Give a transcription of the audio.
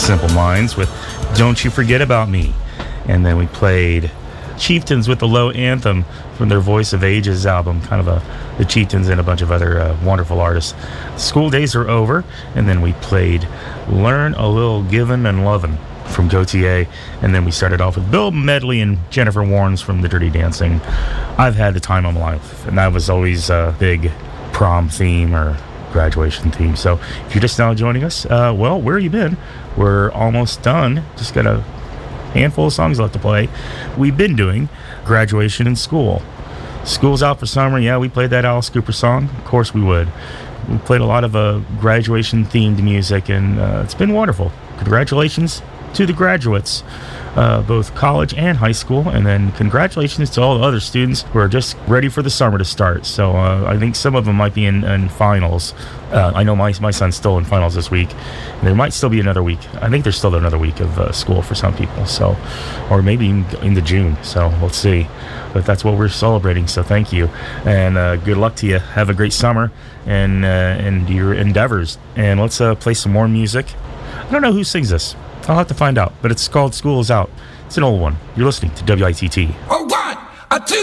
Simple Minds with Don't You Forget About Me. And then we played Chieftains with the Low Anthem from their Voice of Ages album, kind of the Chieftains and a bunch of other wonderful artists. School Days Are Over, and then we played Learn a Little Givin' and Lovin' from Gautier, and then we started off with Bill Medley and Jennifer Warnes from The Dirty Dancing. I've had the time of my life, and that was always a big prom theme or graduation theme. So if you're just now joining us, well, where you been? We're almost done. Just got a handful of songs left to play. We've been doing Graduation in School. School's out for summer. Yeah, we played that Alice Cooper song. Of course we would. We played a lot of graduation-themed music, and it's been wonderful. Congratulations to the graduates, both college and high school, and then congratulations to all the other students who are just ready for the summer to start. So I think some of them might be in finals. I know my son's still in finals this week, and there might still be another week. I think there's still another week of school for some people, so, or maybe even into June, so we'll see. But that's what we're celebrating, so thank you, and good luck to you. Have a great summer and your endeavors, and let's play some more music. I don't know who sings this. I'll have to find out, but it's called School Is Out. It's an old one. You're listening to WITT. A one, a two.